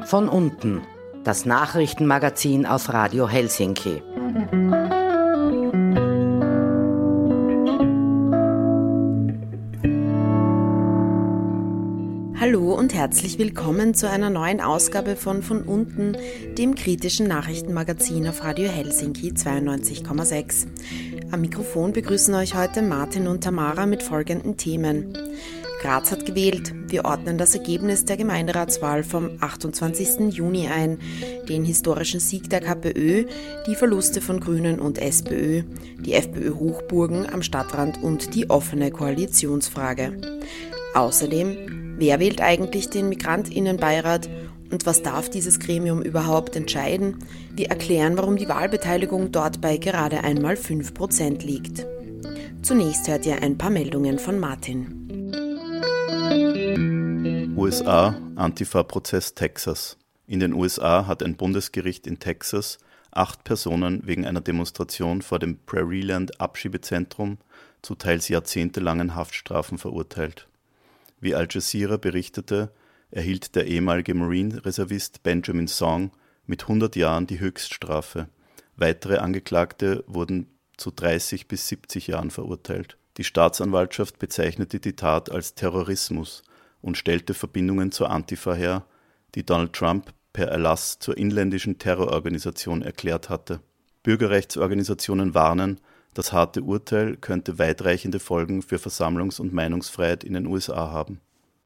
Von unten, das Nachrichtenmagazin auf Radio Helsinki. Hallo und herzlich willkommen zu einer neuen Ausgabe von unten, dem kritischen Nachrichtenmagazin auf Radio Helsinki 92,6. Am Mikrofon begrüßen euch heute Martin und Tamara mit folgenden Themen. Graz hat gewählt. Wir ordnen das Ergebnis der Gemeinderatswahl vom 28. Juni ein, den historischen Sieg der KPÖ, die Verluste von Grünen und SPÖ, die FPÖ-Hochburgen am Stadtrand und die offene Koalitionsfrage. Außerdem, wer wählt eigentlich den MigrantInnenbeirat und was darf dieses Gremium überhaupt entscheiden? Wir erklären, warum die Wahlbeteiligung dort bei gerade einmal 5% liegt. Zunächst hört ihr ein paar Meldungen von Martin. USA, Antifa-Prozess Texas. In den USA hat ein Bundesgericht in Texas 8 Personen wegen einer Demonstration vor dem Prairieland-Abschiebezentrum zu teils jahrzehntelangen Haftstrafen verurteilt. Wie Al Jazeera berichtete, erhielt der ehemalige Marine-Reservist Benjamin Song mit 100 Jahren die Höchststrafe. Weitere Angeklagte wurden zu 30 bis 70 Jahren verurteilt. Die Staatsanwaltschaft bezeichnete die Tat als Terrorismus und stellte Verbindungen zur Antifa her, die Donald Trump per Erlass zur inländischen Terrororganisation erklärt hatte. Bürgerrechtsorganisationen warnen, das harte Urteil könnte weitreichende Folgen für Versammlungs- und Meinungsfreiheit in den USA haben.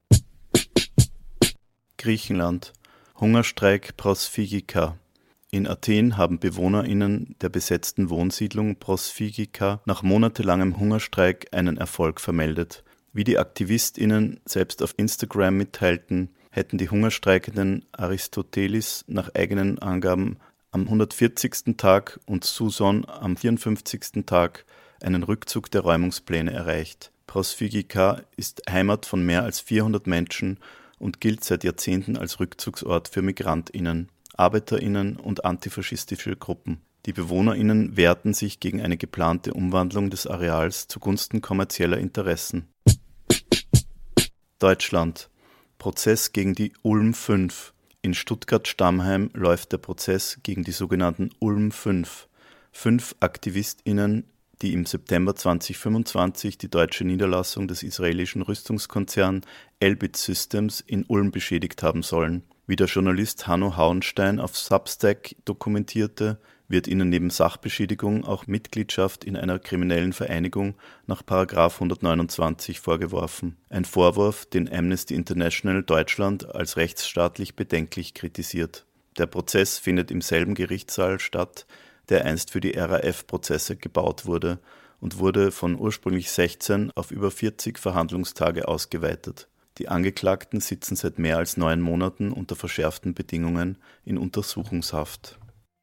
Griechenland. Hungerstreik Prosphygika. In Athen haben BewohnerInnen der besetzten Wohnsiedlung Prosphygika nach monatelangem Hungerstreik einen Erfolg vermeldet. Wie die AktivistInnen selbst auf Instagram mitteilten, hätten die Hungerstreikenden Aristotelis nach eigenen Angaben am 140. Tag und Suson am 54. Tag einen Rückzug der Räumungspläne erreicht. Prosphygika ist Heimat von mehr als 400 Menschen und gilt seit Jahrzehnten als Rückzugsort für MigrantInnen, ArbeiterInnen und antifaschistische Gruppen. Die BewohnerInnen wehrten sich gegen eine geplante Umwandlung des Areals zugunsten kommerzieller Interessen. Deutschland. Prozess gegen die Ulm 5. In Stuttgart-Stammheim läuft der Prozess gegen die sogenannten Ulm 5. 5 AktivistInnen, die im September 2025 die deutsche Niederlassung des israelischen Rüstungskonzerns Elbit Systems in Ulm beschädigt haben sollen. Wie der Journalist Hanno Hauenstein auf Substack dokumentierte, wird ihnen neben Sachbeschädigung auch Mitgliedschaft in einer kriminellen Vereinigung nach § 129 vorgeworfen. Ein Vorwurf, den Amnesty International Deutschland als rechtsstaatlich bedenklich kritisiert. Der Prozess findet im selben Gerichtssaal statt, der einst für die RAF-Prozesse gebaut wurde und wurde von ursprünglich 16 auf über 40 Verhandlungstage ausgeweitet. Die Angeklagten sitzen seit mehr als 9 Monaten unter verschärften Bedingungen in Untersuchungshaft.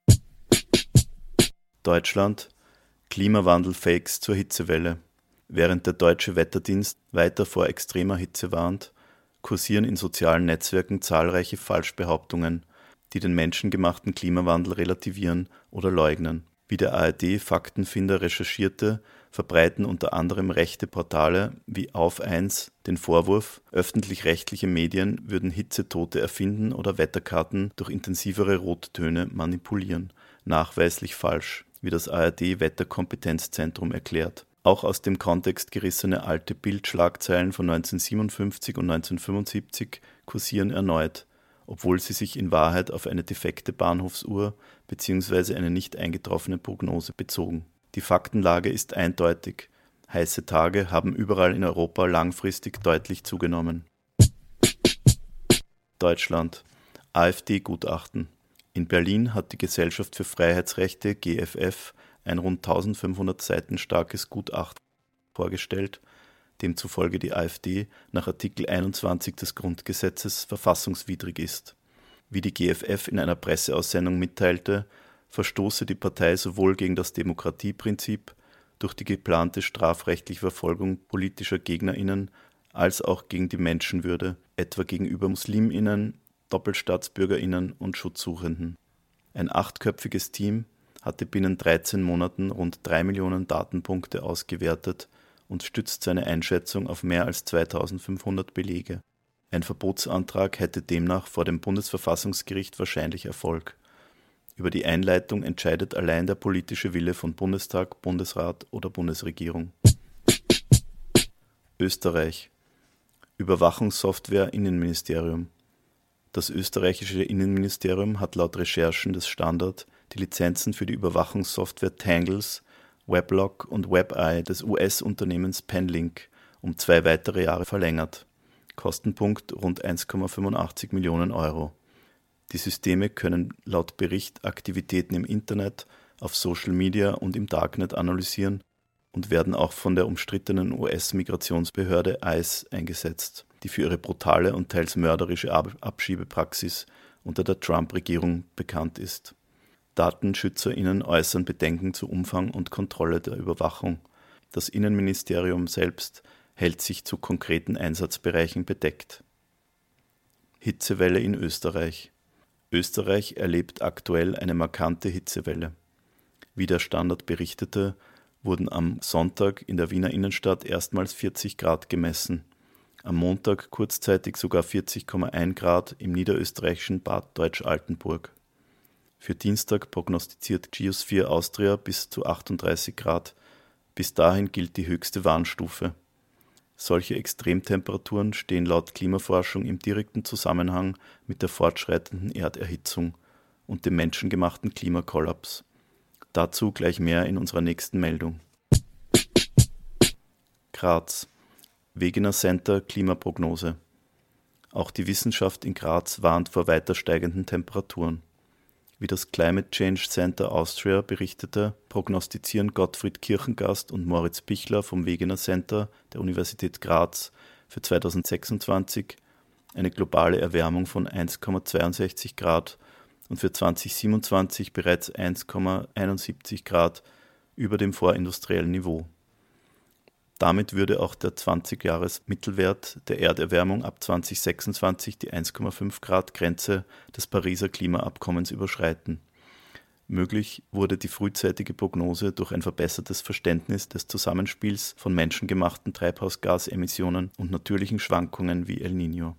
Deutschland. Klimawandel-Fakes zur Hitzewelle. Während der Deutsche Wetterdienst weiter vor extremer Hitze warnt, kursieren in sozialen Netzwerken zahlreiche Falschbehauptungen, die den menschengemachten Klimawandel relativieren oder leugnen. Wie der ARD-Faktenfinder recherchierte, verbreiten unter anderem rechte Portale wie Auf1 den Vorwurf, öffentlich-rechtliche Medien würden Hitzetote erfinden oder Wetterkarten durch intensivere Rottöne manipulieren. Nachweislich falsch, wie das ARD-Wetterkompetenzzentrum erklärt. Auch aus dem Kontext gerissene alte Bildschlagzeilen von 1957 und 1975 kursieren erneut, obwohl sie sich in Wahrheit auf eine defekte Bahnhofsuhr bzw. eine nicht eingetroffene Prognose bezogen. Die Faktenlage ist eindeutig. Heiße Tage haben überall in Europa langfristig deutlich zugenommen. Deutschland. AfD-Gutachten. In Berlin hat die Gesellschaft für Freiheitsrechte GFF ein rund 1500 Seiten starkes Gutachten vorgestellt, demzufolge die AfD nach Artikel 21 des Grundgesetzes verfassungswidrig ist. Wie die GFF in einer Presseaussendung mitteilte, verstoße die Partei sowohl gegen das Demokratieprinzip durch die geplante strafrechtliche Verfolgung politischer GegnerInnen als auch gegen die Menschenwürde, etwa gegenüber MuslimInnen, DoppelstaatsbürgerInnen und Schutzsuchenden. Ein 8-köpfiges Team hatte binnen 13 Monaten rund 3 Millionen Datenpunkte ausgewertet und stützt seine Einschätzung auf mehr als 2500 Belege. Ein Verbotsantrag hätte demnach vor dem Bundesverfassungsgericht wahrscheinlich Erfolg. Über die Einleitung entscheidet allein der politische Wille von Bundestag, Bundesrat oder Bundesregierung. Österreich. Überwachungssoftware Innenministerium. Das österreichische Innenministerium hat laut Recherchen des Standard die Lizenzen für die Überwachungssoftware Tangles, Weblog und WebEye des US-Unternehmens Penlink um 2 weitere Jahre verlängert. Kostenpunkt rund 1,85 Millionen Euro. Die Systeme können laut Bericht Aktivitäten im Internet, auf Social Media und im Darknet analysieren und werden auch von der umstrittenen US-Migrationsbehörde ICE eingesetzt, die für ihre brutale und teils mörderische Abschiebepraxis unter der Trump-Regierung bekannt ist. DatenschützerInnen äußern Bedenken zu Umfang und Kontrolle der Überwachung. Das Innenministerium selbst hält sich zu konkreten Einsatzbereichen bedeckt. Hitzewelle in Österreich. Österreich erlebt aktuell eine markante Hitzewelle. Wie der Standard berichtete, wurden am Sonntag in der Wiener Innenstadt erstmals 40 Grad gemessen. Am Montag kurzzeitig sogar 40,1 Grad im niederösterreichischen Bad Deutsch-Altenburg. Für Dienstag prognostiziert Geosphere Austria bis zu 38 Grad. Bis dahin gilt die höchste Warnstufe. Solche Extremtemperaturen stehen laut Klimaforschung im direkten Zusammenhang mit der fortschreitenden Erderhitzung und dem menschengemachten Klimakollaps. Dazu gleich mehr in unserer nächsten Meldung. Graz. Wegener Center Klimaprognose. Auch die Wissenschaft in Graz warnt vor weiter steigenden Temperaturen. Wie das Climate Change Center Austria berichtete, prognostizieren Gottfried Kirchengast und Moritz Bichler vom Wegener Center der Universität Graz für 2026 eine globale Erwärmung von 1,62 Grad und für 2027 bereits 1,71 Grad über dem vorindustriellen Niveau. Damit würde auch der 20-Jahres-Mittelwert der Erderwärmung ab 2026 die 1,5 Grad Grenze des Pariser Klimaabkommens überschreiten. Möglich wurde die frühzeitige Prognose durch ein verbessertes Verständnis des Zusammenspiels von menschengemachten Treibhausgasemissionen und natürlichen Schwankungen wie El Niño.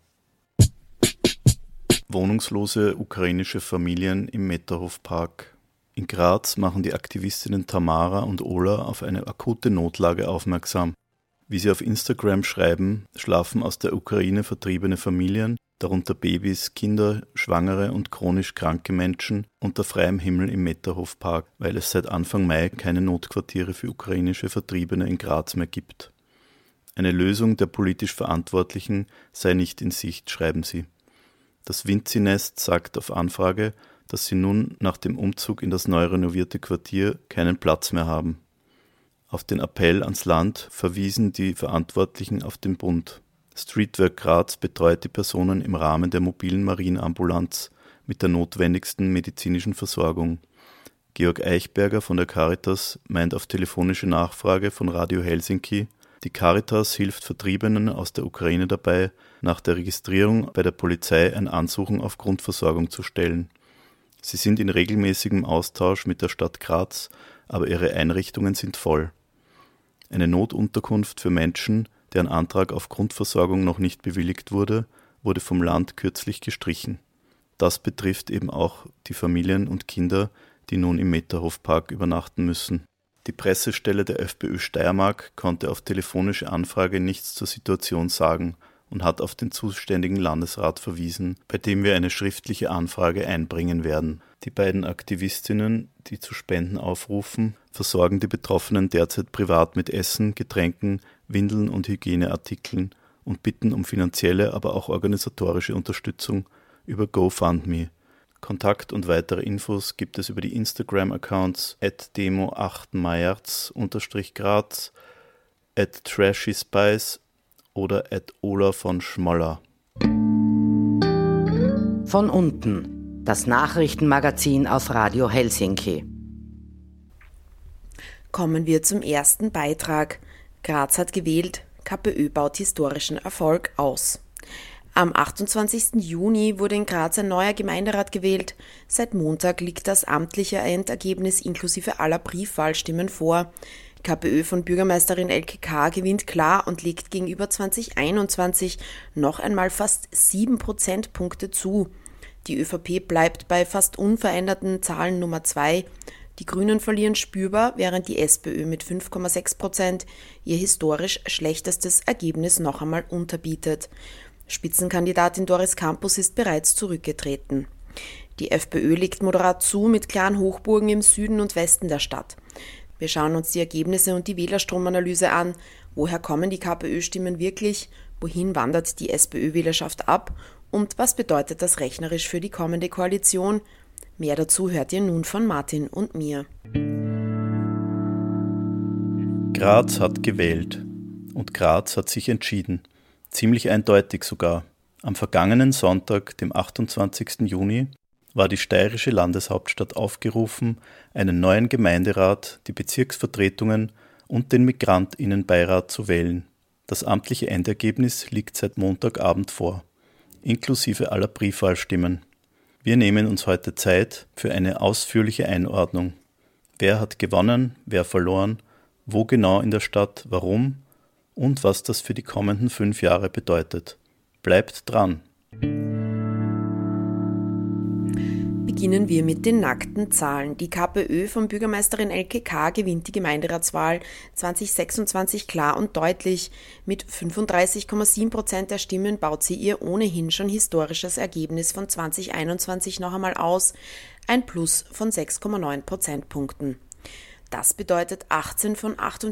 Wohnungslose ukrainische Familien im Meterhofpark. In Graz machen die Aktivistinnen Tamara und Ola auf eine akute Notlage aufmerksam. Wie sie auf Instagram schreiben, schlafen aus der Ukraine vertriebene Familien, darunter Babys, Kinder, Schwangere und chronisch kranke Menschen, unter freiem Himmel im Meterhofpark, weil es seit Anfang Mai keine Notquartiere für ukrainische Vertriebene in Graz mehr gibt. Eine Lösung der politisch Verantwortlichen sei nicht in Sicht, schreiben sie. Das Vinci-Nest sagt auf Anfrage, dass sie nun nach dem Umzug in das neu renovierte Quartier keinen Platz mehr haben. Auf den Appell ans Land verwiesen die Verantwortlichen auf den Bund. Streetwork Graz betreut die Personen im Rahmen der mobilen Marienambulanz mit der notwendigsten medizinischen Versorgung. Georg Eichberger von der Caritas meint auf telefonische Nachfrage von Radio Helsinki, die Caritas hilft Vertriebenen aus der Ukraine dabei, nach der Registrierung bei der Polizei ein Ansuchen auf Grundversorgung zu stellen. Sie sind in regelmäßigem Austausch mit der Stadt Graz, aber ihre Einrichtungen sind voll. Eine Notunterkunft für Menschen, deren Antrag auf Grundversorgung noch nicht bewilligt wurde, wurde vom Land kürzlich gestrichen. Das betrifft eben auch die Familien und Kinder, die nun im Meterhofpark übernachten müssen. Die Pressestelle der FPÖ Steiermark konnte auf telefonische Anfrage nichts zur Situation sagen und hat auf den zuständigen Landesrat verwiesen, bei dem wir eine schriftliche Anfrage einbringen werden. Die beiden Aktivistinnen, die zu Spenden aufrufen, versorgen die Betroffenen derzeit privat mit Essen, Getränken, Windeln und Hygieneartikeln und bitten um finanzielle, aber auch organisatorische Unterstützung über GoFundMe. Kontakt und weitere Infos gibt es über die Instagram-Accounts @demo8majerz_Graz, @trashyspice oder @Ola von Schmoller. Von unten, das Nachrichtenmagazin auf Radio Helsinki. Kommen wir zum ersten Beitrag. Graz hat gewählt, KPÖ baut historischen Erfolg aus. Am 28. Juni wurde in Graz ein neuer Gemeinderat gewählt. Seit Montag liegt das amtliche Endergebnis inklusive aller Briefwahlstimmen vor. Die KPÖ von Bürgermeisterin Elke K. gewinnt klar und legt gegenüber 2021 noch einmal fast 7 Prozentpunkte zu. Die ÖVP bleibt bei fast unveränderten Zahlen Nummer 2. Die Grünen verlieren spürbar, während die SPÖ mit 5,6% ihr historisch schlechtestes Ergebnis noch einmal unterbietet. Spitzenkandidatin Doris Campus ist bereits zurückgetreten. Die FPÖ legt moderat zu mit klaren Hochburgen im Süden und Westen der Stadt. Wir schauen uns die Ergebnisse und die Wählerstromanalyse an. Woher kommen die KPÖ-Stimmen wirklich? Wohin wandert die SPÖ-Wählerschaft ab? Und was bedeutet das rechnerisch für die kommende Koalition? Mehr dazu hört ihr nun von Martin und mir. Graz hat gewählt. Und Graz hat sich entschieden. Ziemlich eindeutig sogar. Am vergangenen Sonntag, dem 28. Juni, war die steirische Landeshauptstadt aufgerufen, einen neuen Gemeinderat, die Bezirksvertretungen und den Migrantinnenbeirat zu wählen. Das amtliche Endergebnis liegt seit Montagabend vor, inklusive aller Briefwahlstimmen. Wir nehmen uns heute Zeit für eine ausführliche Einordnung. Wer hat gewonnen, wer verloren, wo genau in der Stadt, warum und was das für die kommenden 5 Jahre bedeutet. Bleibt dran! Beginnen wir mit den nackten Zahlen. Die KPÖ von Bürgermeisterin Elke K. gewinnt die Gemeinderatswahl 2026 klar und deutlich. Mit 35,7% der Stimmen baut sie ihr ohnehin schon historisches Ergebnis von 2021 noch einmal aus, ein Plus von 6,9 Prozentpunkten. Das bedeutet 18 von